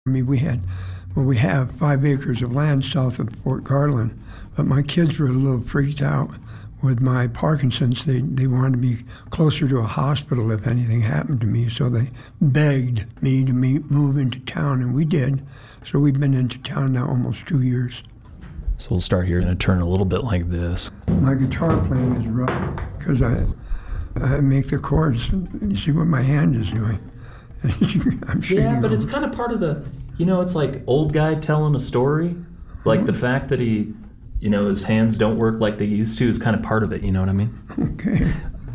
I mean, we have 5 acres of land south of Fort Garland, but my kids were a little freaked out with my Parkinson's. They wanted to be closer to a hospital if anything happened to me, so they begged me to move into town, and we did. So we've been into town now almost 2 years. So we'll start here and turn a little bit like this. My guitar playing is rough because I make the chords. You see what my hand is doing. I'm shaking. Yeah, but it's kind of part of the, it's like old guy telling a story. Like the fact that he, his hands don't work like they used to is kind of part of it, you know what I mean? Okay.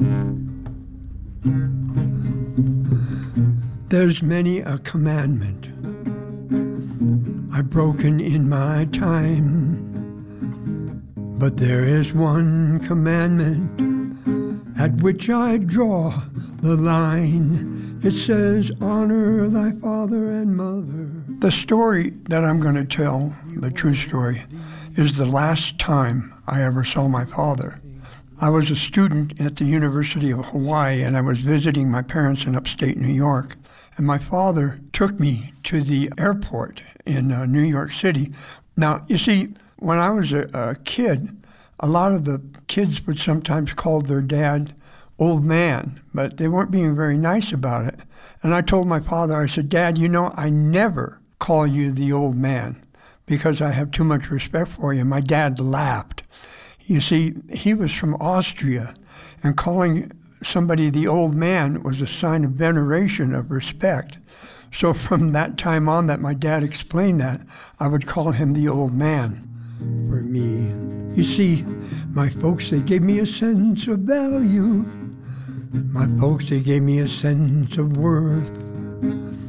There's many a commandment I've broken in my time, but there is one commandment at which I draw the line. It says, honor thy father and mother. The story that I'm going to tell, the true story, is the last time I ever saw my father. I was a student at the University of Hawaii, and I was visiting my parents in upstate New York. And my father took me to the airport in New York City. Now, you see, when I was a kid, a lot of the kids would sometimes call their dad old man, but they weren't being very nice about it. And I told my father, I said, Dad, I never call you the old man because I have too much respect for you. My dad laughed. You see, he was from Austria, and calling somebody the old man was a sign of veneration, of respect. So from that time on that my dad explained that, I would call him the old man for me. You see, my folks, they gave me a sense of value. My folks, they gave me a sense of worth.